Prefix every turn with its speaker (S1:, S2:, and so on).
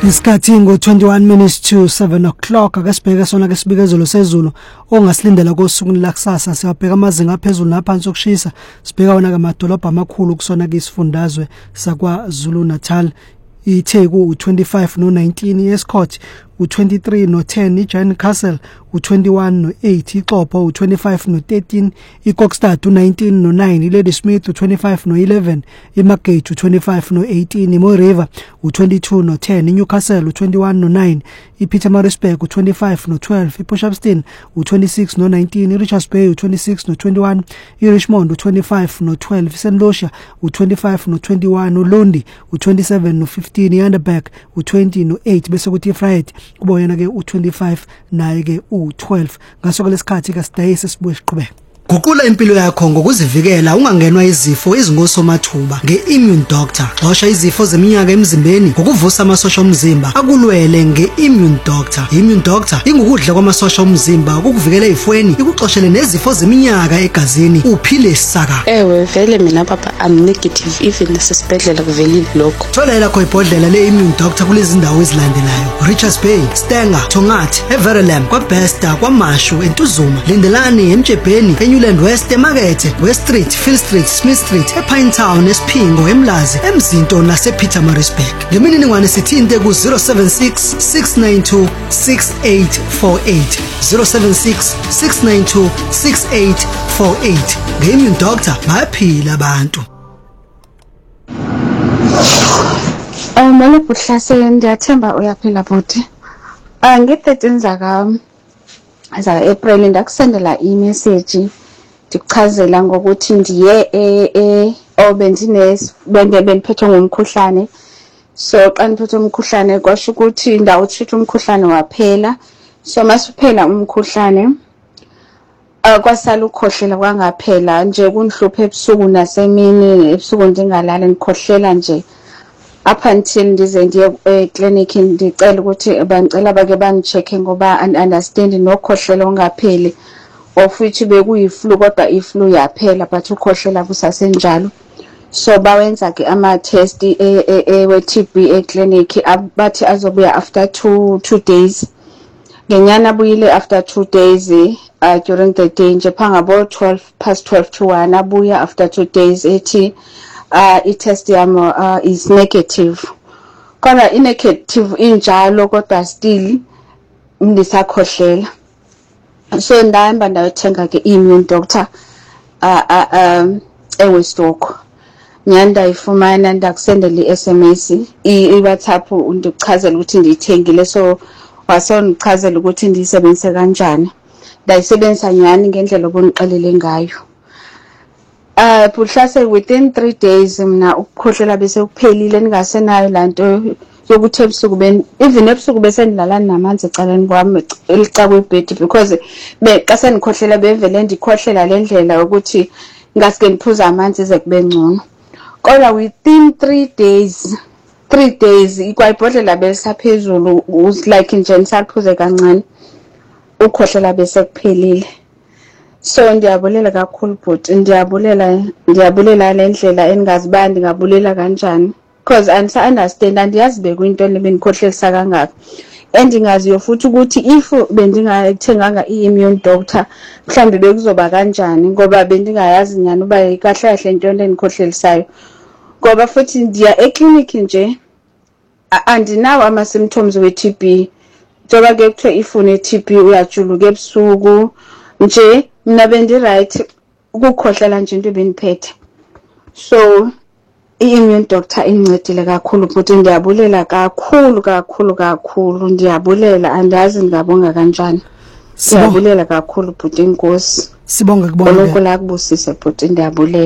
S1: Isikhathi ngo-21 minutes to 7 o'clock akasibheka sona ke sibikezelo sezulu ongasilindela kosuku lakusasa. Siyabheka amazinga aphezulu naphansi okushisa, sibheka wona ke madolobha amakhulu kusona ke isifundazwe sakwaZulu Natal. iTheku u25 no19, iEscott u23 no10, iJane Castle u21 no8, iXhopho u25 no13, iKokstad u19 no9, iLadysmith u25 no11, iMargate u25 no18, iMoriver u22 no10, iNewcastle u21 no9, iPietermaritzburg u25 no12, iPort Shepstone u26 no19, iRichards Bay u26 no21, iRichmond u25 no12, iSt Lucia u25 no21, uLondi u27 no15, iHunderberg u20 no8, bese kuthi iFriday kuba yena ke u25 naye ke u12. Ngaso ke lesikhathi ke sidayise sibuye siqhubeke. Guqula impilo yakho ngokuzivikela ungangenwa izifo ezingosomathuba nge-Immune Doctor. Xosha izifo zeminyaka emzimbeni ngokuvusa amasosha omzimba akulwele nge-Immune Doctor. Immune Doctor ingukudla kwamasosha omzimba ukukuvikela ezifweni, ikuxoshele nezifo zeminyaka egazini uphile saka.
S2: Ewe vele mina papa I'm negative even nasesibhedlela kuvelile lokho.
S1: Thola lakho ibhodlela le-Immune Doctor kulezi ndawo ezilandelayo: Richards Bay, Stanger, Tongathi, Everlam, kwaBesta, kwaMashu, eNtuzuma, Lindelani, eMjebheni, Newland West, eMakethe, West Street, Phil Street, Smith Street, ePinetown, eSphingo, eMlazi, eMzinto nasePietermaritzburg. Ngemininingwane sithinte ku 076 692 6848 076 692 6848. Nge-Immune Doctor bayaphila abantu.
S2: Manje Buhlaseni ndiyathemba uyaphila bhuti. Nge-13 zaka April ndakusendela i-message ndikuchazela ngokuthi ndiye bendiphethwe ngumkhuhlane. So xa ndiphethwe umkhuhlane kwasho ukuthi ndawutreat umkhuhlane waphela. So masiphela umkhuhlane kwasala ukukhohlela kwangaphela nje kundihlupha ebusuku nasemini, ebusuku ndingalali ngikhohlela nje up until ndize ndiye clinic ndicela ukuthi bangicela bake bangicheck ngoba understand nokhohlela ongapheli of which bekuyiflu kodwa iflu yaphela but ukhohlela kusasenjalo. So bawenza ke ama test we TB eclinic bathi azobuya after 2 days. Ngenyana buyile after 2 days during the day nje phangabo 12 to 1 abuya after 2 days ethi i-test yami is negative. Kodwa i-negative injalo kodwa still ndisakhohlela. So ndahamba ndayothenga ke Immune Doctor eWesthoek. Ndayifumana ndakusendela i-SMS i-WhatsApp undichazela ukuthi ndiyithengile, so wasondichazela ukuthi ndiyisebenzise kanjani. Ndayisebenzisa nyani ngendlela obunixelele ngayo. Buhlase within 3 days mina ukukhohlela bese kuphelile, ningasenayo lanto yokuthi ebusuku even ebusuku bese ndilala namanzi ecaleni kwami elica kwebed because xa senikhohlela bevele ndikhohlela le ndlela ukuthi ngasike ngiphuza amanzi ize kube ngcono. Kodwa within 3 days ikwayibhodlela belisaphezulu like nje nisaphuze kancane ukukhohlela bese kuphelile. So ndiyabulela kakhulu bhuti, ndiyabulela le ndlela engaziba ndingabulela kanjani because understand andiyazi bekwinto lebenikhohlelisa kangaka endingaziyo futhi ukuthi if bendingathenganga i-Immune Doctor mhlambe bekuzoba kanjani ngoba bendingayazi nyani uba ikahle kahle into lenikhohlelisayo. Ngoba futhi ndiya eclinic nje andinawo ama-symptoms we-TB njengoba ke kuthiwe ifune i-TB uyajuluka ebusuku nje mina bendi-right ukukhohlela nje into beniphethe. So i-Immune Doctor incedile kakhulu futhi ndiyabulela kakhulu ndiyabulela, andazi ngabonga kanjani. Siyabulela kakhulu bhuti, inkosi.
S1: Sibonga kubonga.
S2: Lokho la kubusise bhuti, ndiyabulela.